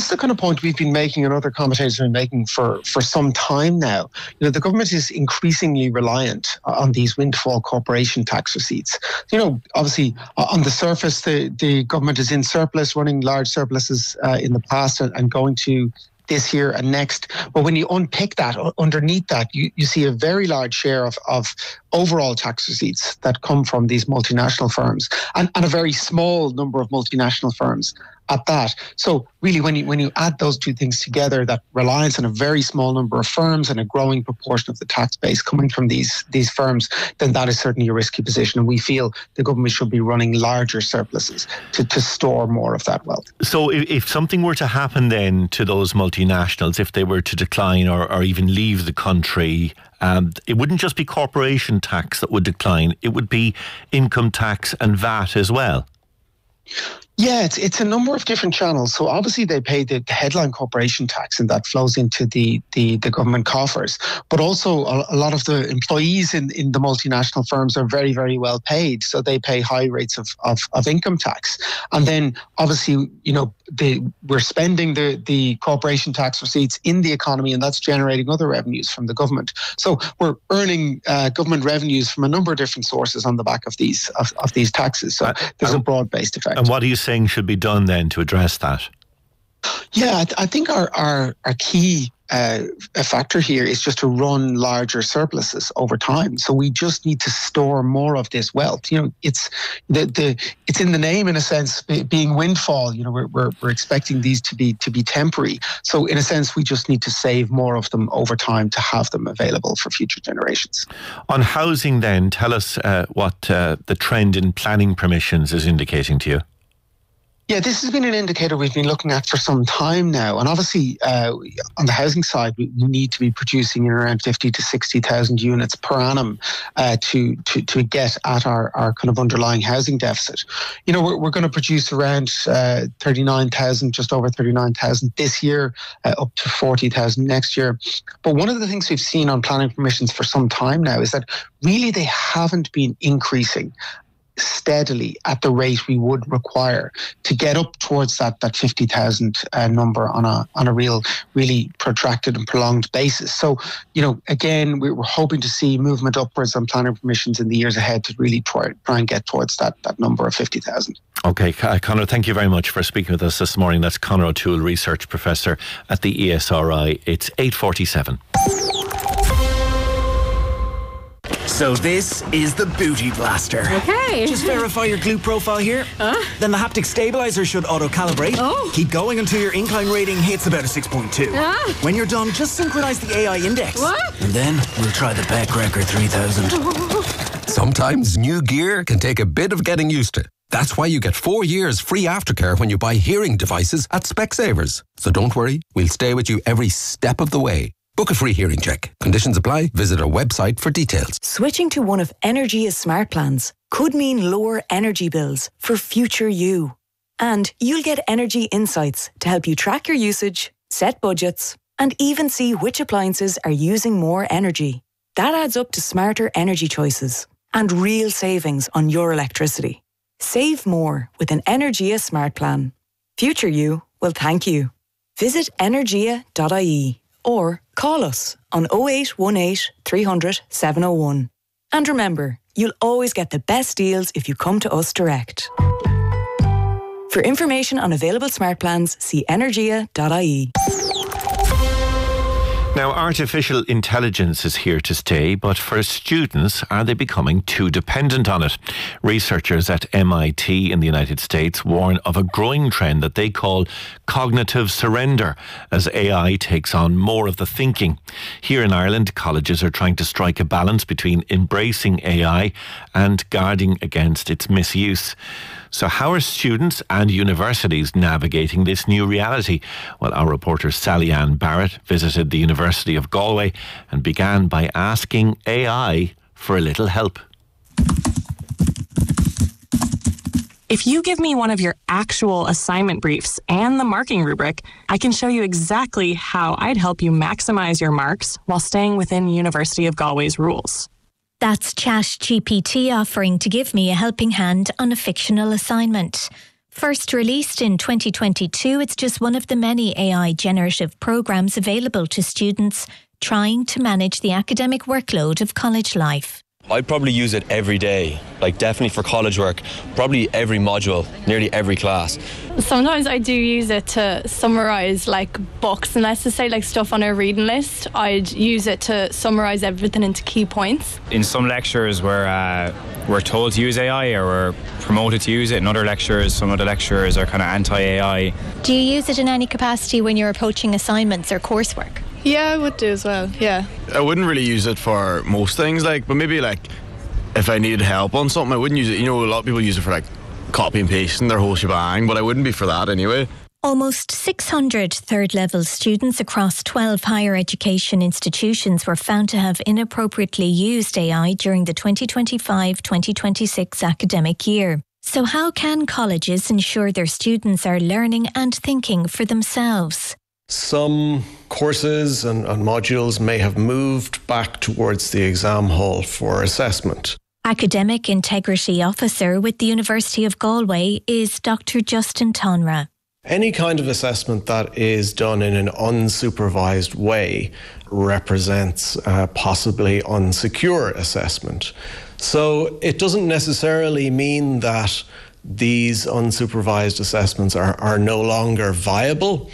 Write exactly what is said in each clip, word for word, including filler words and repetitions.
is the kind of point we've been making and other commentators have been making for, for some time now. You know, the government is increasingly reliant on these windfall corporation tax receipts. You know, obviously, on the surface, the, the government is in surplus, running large surpluses uh, in the past and, and going to this year and next. But when you unpick that, underneath that, you, you see a very large share of, of overall tax receipts that come from these multinational firms, and, and a very small number of multinational firms at that. So really, when you when you add those two things together, that reliance on a very small number of firms and a growing proportion of the tax base coming from these these firms, then that is certainly a risky position. And we feel the government should be running larger surpluses to, to store more of that wealth. So if, if something were to happen then to those multinationals, if they were to decline or, or even leave the country, um, it wouldn't just be corporation tax that would decline, it would be income tax and V A T as well. Yeah, it's it's a number of different channels. So obviously they pay the, the headline corporation tax, and that flows into the the, the government coffers. But also a, a lot of the employees in, in the multinational firms are very, very well paid. So they pay high rates of, of, of income tax. And then obviously, you know, the, we're spending the, the corporation tax receipts in the economy, and that's generating other revenues from the government. So we're earning uh, government revenues from a number of different sources on the back of these of, of these taxes. So there's a broad-based effect. And what are you saying should be done then to address that? Yeah, I, th- I think our, our, our key uh, factor here is just to run larger surpluses over time. So we just need to store more of this wealth. You know, it's the, the it's in the name, in a sense, being windfall. You know, we're, we're we're expecting these to be to be temporary. So in a sense, we just need to save more of them over time to have them available for future generations. On housing, then, tell us uh, what uh, the trend in planning permissions is indicating to you. Yeah, this has been an indicator we've been looking at for some time now. And obviously, uh, on the housing side, we, we need to be producing in around fifty to sixty thousand units per annum uh, to, to to get at our, our kind of underlying housing deficit. You know, we're, we're going to produce around uh, thirty-nine thousand, just over thirty-nine thousand this year, uh, up to forty thousand next year. But one of the things we've seen on planning permissions for some time now is that really they haven't been increasing steadily at the rate we would require to get up towards that that fifty thousand uh, number on a on a real really protracted and prolonged basis. So, you know, again, we we're hoping to see movement upwards on planning permissions in the years ahead to really try, try and get towards that that number of fifty thousand. Okay, Conor, thank you very much for speaking with us this morning. That's Conor O'Toole, Research Professor at the E S R I. It's eight forty-seven. So this is the Booty Blaster. Okay. Just verify your glute profile here. Huh? Then the haptic stabilizer should auto-calibrate. Oh. Keep going until your incline rating hits about a six point two. Ah. When you're done, just synchronize the A I index. What? And then we'll try the Beck Record three thousand. Sometimes new gear can take a bit of getting used to. That's why you get four years free aftercare when you buy hearing devices at Specsavers. So don't worry, we'll stay with you every step of the way. Book a free hearing check. Conditions apply. Visit our website for details. Switching to one of Energia's smart plans could mean lower energy bills for future you. And you'll get energy insights to help you track your usage, set budgets, and even see which appliances are using more energy. That adds up to smarter energy choices and real savings on your electricity. Save more with an Energia smart plan. Future you will thank you. Visit energia dot I E or call us on oh eight one eight, three hundred, seven oh one. And remember, you'll always get the best deals if you come to us direct. For information on available smart plans, see energia dot I E. Now, artificial intelligence is here to stay, but for students, are they becoming too dependent on it? Researchers at M I T in the United States warn of a growing trend that they call cognitive surrender, as A I takes on more of the thinking. Here in Ireland, colleges are trying to strike a balance between embracing A I and guarding against its misuse. So how are students and universities navigating this new reality? Well, our reporter Sally Ann Barrett visited the University of Galway and began by asking A I for a little help. If you give me one of your actual assignment briefs and the marking rubric, I can show you exactly how I'd help you maximize your marks while staying within University of Galway's rules. That's ChatGPT offering to give me a helping hand on a fictional assignment. First released in twenty twenty-two, it's just one of the many A I generative programmes available to students trying to manage the academic workload of college life. I'd probably use it every day, like definitely for college work, probably every module, nearly every class. Sometimes I do use it to summarise like books, and let's just say like stuff on a reading list. I'd use it to summarise everything into key points. In some lectures we're, uh, we're told to use A I or we're promoted to use it. In other lectures, some of the lecturers are kind of anti-A I. Do you use it in any capacity when you're approaching assignments or coursework? Yeah, I would do as well, yeah. I wouldn't really use it for most things, like, but maybe like if I needed help on something, I wouldn't use it. You know, a lot of people use it for like copy and pasting their whole shebang, but I wouldn't be for that anyway. Almost six hundred third-level students across twelve higher education institutions were found to have inappropriately used A I during the twenty twenty-five twenty twenty-six academic year. So how can colleges ensure their students are learning and thinking for themselves? Some courses and, and modules may have moved back towards the exam hall for assessment. Academic Integrity Officer with the University of Galway is Doctor Justin Tonra. Any kind of assessment that is done in an unsupervised way represents uh, possibly unsecure assessment. So it doesn't necessarily mean that these unsupervised assessments are, are no longer viable.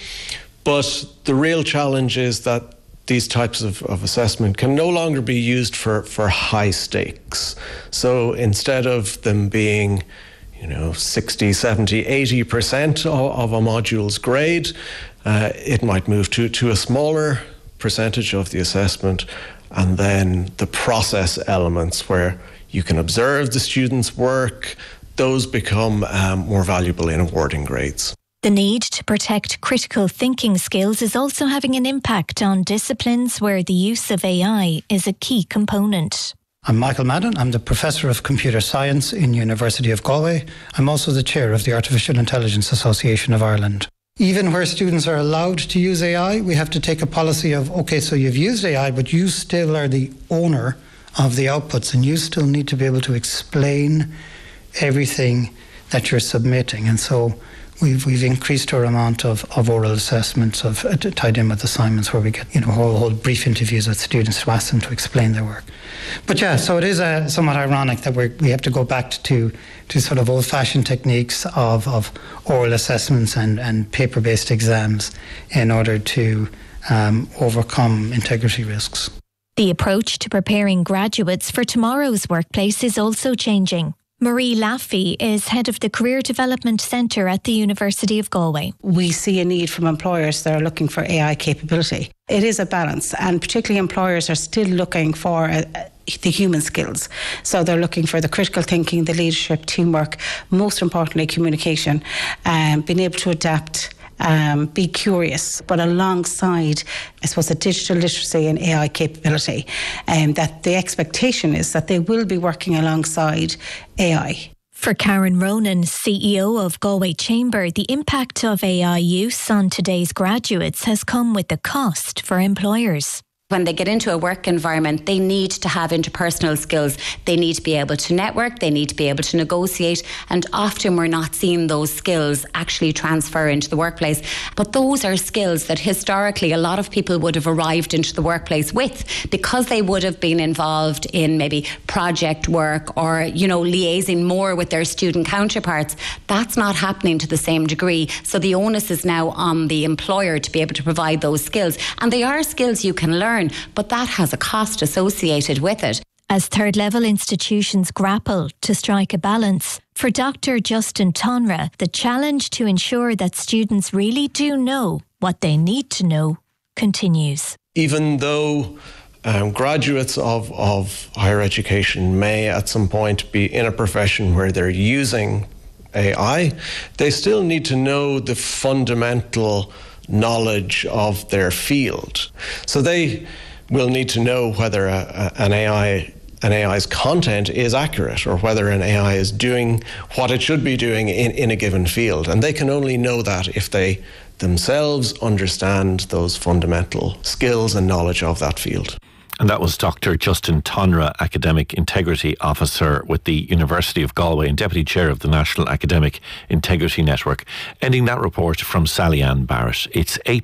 But the real challenge is that these types of, of assessment can no longer be used for, for high stakes. So instead of them being, you know, sixty, seventy, eighty percent of, of a module's grade, uh, it might move to, to a smaller percentage of the assessment, and then the process elements where you can observe the student's work, those become um, more valuable in awarding grades. The need to protect critical thinking skills is also having an impact on disciplines where the use of A I is a key component. I'm Michael Madden. I'm the Professor of Computer Science in University of Galway. I'm also the Chair of the Artificial Intelligence Association of Ireland. Even where students are allowed to use A I, we have to take a policy of, okay, so you've used A I, but you still are the owner of the outputs, and you still need to be able to explain everything that you're submitting. And so We've we've increased our amount of, of oral assessments of uh, tied in with assignments where we get, you know, whole, whole brief interviews with students to ask them to explain their work. But yeah, so it is uh, somewhat ironic that we we have to go back to to sort of old-fashioned techniques of, of oral assessments and, and paper-based exams in order to um, overcome integrity risks. The approach to preparing graduates for tomorrow's workplace is also changing. Marie Laffey is head of the Career Development Centre at the University of Galway. We see a need from employers that are looking for A I capability. It is a balance, and particularly employers are still looking for uh, the human skills. So they're looking for the critical thinking, the leadership, teamwork, most importantly communication, and um, being able to adapt. Um, be curious, but alongside, I suppose, a digital literacy and A I capability, and um, that the expectation is that they will be working alongside A I. For Karen Ronan, C E O of Galway Chamber, the impact of A I use on today's graduates has come with the cost for employers. When they get into a work environment, they need to have interpersonal skills. They need to be able to network, they need to be able to negotiate, and often we're not seeing those skills actually transfer into the workplace. But those are skills that historically a lot of people would have arrived into the workplace with, because they would have been involved in maybe project work or, you know, liaising more with their student counterparts. That's not happening to the same degree. So the onus is now on the employer to be able to provide those skills. And they are skills you can learn, but that has a cost associated with it. As third-level institutions grapple to strike a balance, for Doctor Justin Tonra, the challenge to ensure that students really do know what they need to know continues. Even though um, graduates of, of higher education may at some point be in a profession where they're using A I, they still need to know the fundamental knowledge of their field. So they will need to know whether a, a, an A I an A I's content is accurate, or whether an A I is doing what it should be doing in, in a given field. And they can only know that if they themselves understand those fundamental skills and knowledge of that field. And that was Doctor Justin Tonra, Academic Integrity Officer with the University of Galway and Deputy Chair of the National Academic Integrity Network. Ending that report from Sally Ann Barrett. It's eight